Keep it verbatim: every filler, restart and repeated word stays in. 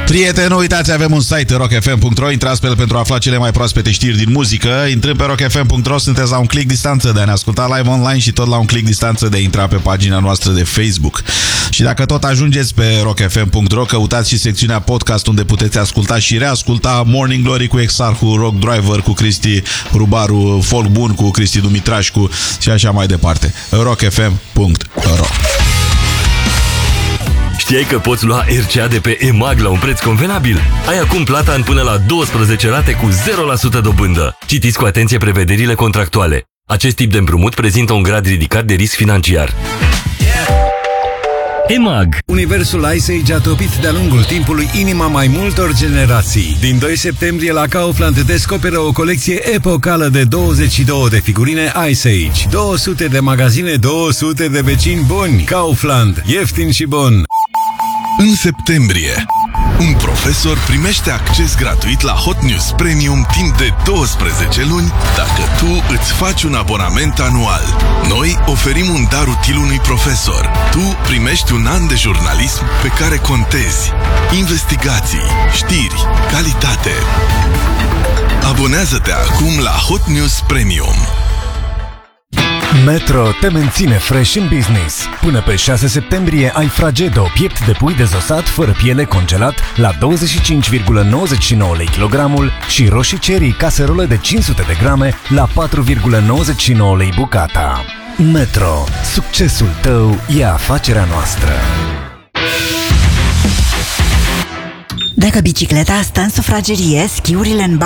Prieteni, nu uitați, avem un site rock f m punct r o. Intrați pe el pentru a afla cele mai proaspete știri din muzică. Intrând pe rock f m punct r o, sunteți la un click distanță de a ne asculta live online și tot la un click distanță de a intra pe pagina noastră de Facebook. Și dacă tot ajungeți pe rock f m punct r o, căutați și secțiunea podcast, unde puteți asculta și reasculta Morning Glory cu Exarhu, Rock Driver cu Cristi Rubaru, Folk Bun cu Cristi Dumitrașcu și așa mai departe. rock f m punct r o. Știai că poți lua R C A de pe EMAG la un preț convenabil? Ai acum plata în până la douăsprezece rate cu zero la sută dobândă. Citiți cu atenție prevederile contractuale. Acest tip de împrumut prezintă un grad ridicat de risc financiar. EMAG. Universul Ice Age a topit de-a lungul timpului inima mai multor generații. Din doi septembrie la Kaufland descoperă o colecție epocală de douăzeci și două de figurine Ice Age. două sute de magazine, două sute de vecini buni. Kaufland. Ieftin și bun. În septembrie, un profesor primește acces gratuit la Hot News Premium timp de douăsprezece luni dacă tu îți faci un abonament anual. Noi oferim un dar util unui profesor. Tu primești un an de jurnalism pe care contezi. Investigații, știri, calitate. Abonează-te acum la Hot News Premium. Metro te menține fresh în business. Până pe șase septembrie ai Fragedo, piept de pui dezosat fără piele congelat la douăzeci și cinci virgulă nouăzeci și nouă lei kilogramul și roșii cherry caserolă de cinci sute de grame la patru virgulă nouăzeci și nouă lei bucata. Metro. Succesul tău e afacerea noastră. Dacă bicicleta stă în sufragerie, schiurile în